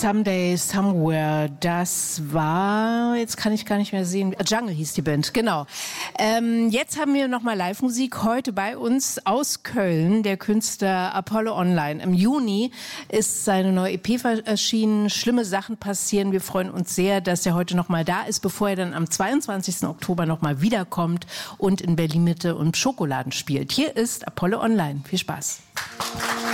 Someday, Somewhere, das war, jetzt kann ich gar nicht mehr sehen, Jungle hieß die Band, genau. Jetzt haben wir nochmal Live-Musik, heute bei uns aus Köln, der Künstler Apollo Online. Im Juni ist seine neue EP erschienen, Schlimme Sachen passieren. Wir freuen uns sehr, dass er heute nochmal da ist, bevor er dann am 22. Oktober nochmal wiederkommt und in Berlin-Mitte und Schokoladen spielt. Hier ist Apollo Online. Viel Spaß.